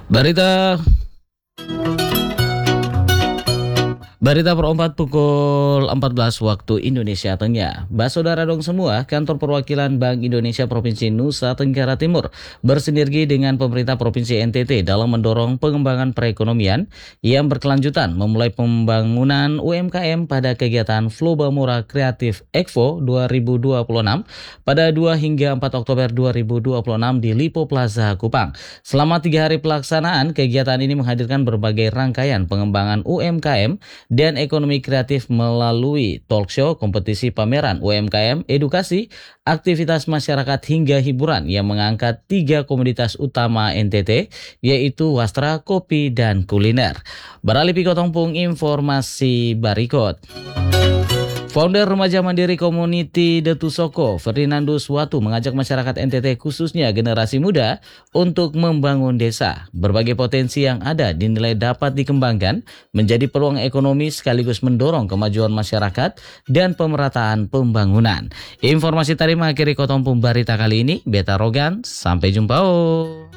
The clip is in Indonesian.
Berita Berita perempat pukul 14 waktu Indonesia Tengah. Saudara dong semua, kantor perwakilan Bank Indonesia Provinsi Nusa Tenggara Timur bersinergi dengan pemerintah Provinsi NTT dalam mendorong pengembangan perekonomian yang berkelanjutan memulai pembangunan UMKM pada kegiatan Flobamura Kreatif Expo 2026 pada 2 hingga 4 Oktober 2026 di Lipo Plaza Kupang. Selama 3 hari pelaksanaan, kegiatan ini menghadirkan berbagai rangkaian pengembangan UMKM dan ekonomi kreatif melalui talk show, kompetisi pameran UMKM, edukasi, aktivitas masyarakat hingga hiburan yang mengangkat 3 komoditas utama NTT, yaitu wastra, kopi, dan kuliner. Beralih Pikotongpung informasi berikut. Founder Remaja Mandiri Community Detusoko, Ferdinandus Watu, mengajak masyarakat NTT khususnya generasi muda untuk membangun desa. Berbagai potensi yang ada dinilai dapat dikembangkan menjadi peluang ekonomi sekaligus mendorong kemajuan masyarakat dan pemerataan pembangunan. Informasi tadi mengakhiri Kotompung Barita kali ini. Beta Rogan, sampai jumpa.